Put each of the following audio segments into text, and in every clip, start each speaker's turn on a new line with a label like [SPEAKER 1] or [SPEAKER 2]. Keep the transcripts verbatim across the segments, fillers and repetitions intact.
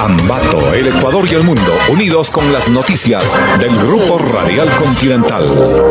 [SPEAKER 1] Ambato, el Ecuador y el mundo, unidos con las noticias del Grupo Radial Continental.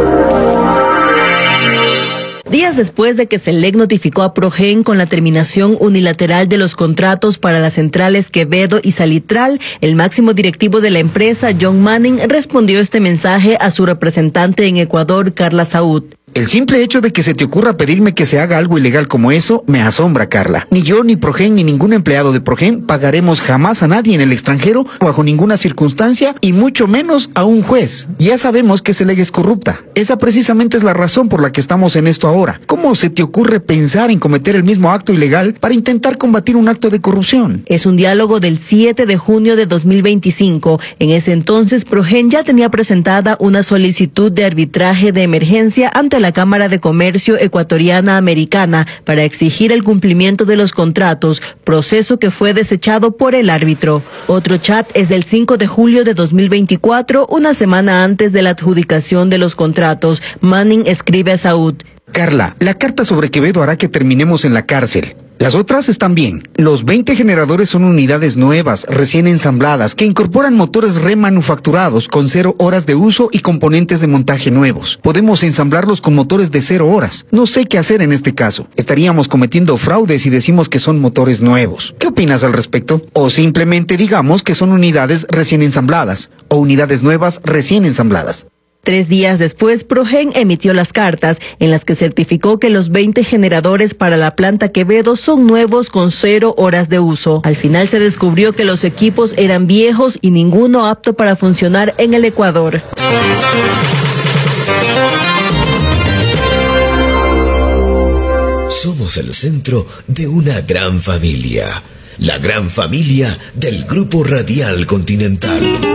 [SPEAKER 2] Días después de que Selec notificó a Progen con la terminación unilateral de los contratos para las centrales Quevedo y Salitral, el máximo directivo de la empresa, John Manning, respondió este mensaje a su representante en Ecuador, Carla Saúd.
[SPEAKER 3] El simple hecho de que se te ocurra pedirme que se haga algo ilegal como eso me asombra, Carla. Ni yo, ni Progen, ni ningún empleado de Progen pagaremos jamás a nadie en el extranjero bajo ninguna circunstancia y mucho menos a un juez. Ya sabemos que Selec es corrupta. Esa precisamente es la razón por la que estamos en esto ahora. ¿Cómo se te ocurre pensar en cometer el mismo acto ilegal para intentar combatir un acto de corrupción?
[SPEAKER 2] Es un diálogo del siete de junio de dos mil veinticinco. En ese entonces, Progen ya tenía presentada una solicitud de arbitraje de emergencia ante la Cámara de Comercio Ecuatoriana Americana para exigir el cumplimiento de los contratos, proceso que fue desechado por el árbitro. Otro chat es del cinco de julio de dos mil veinticuatro, una semana antes de la adjudicación de los contratos. Manning escribe a Saúd:
[SPEAKER 3] Carla, la carta sobre Quevedo hará que terminemos en la cárcel. Las otras están bien. Los veinte generadores son unidades nuevas, recién ensambladas, que incorporan motores remanufacturados con cero horas de uso y componentes de montaje nuevos. Podemos ensamblarlos con motores de cero horas. No sé qué hacer en este caso. Estaríamos cometiendo fraude si decimos que son motores nuevos. ¿Qué opinas al respecto? O simplemente digamos que son unidades recién ensambladas, o unidades nuevas recién ensambladas.
[SPEAKER 2] Tres días después, Progen emitió las cartas en las que certificó que los veinte generadores para la planta Quevedo son nuevos con cero horas de uso. Al final se descubrió que los equipos eran viejos y ninguno apto para funcionar en el Ecuador.
[SPEAKER 4] Somos el centro de una gran familia, la gran familia del Grupo Radial Continental.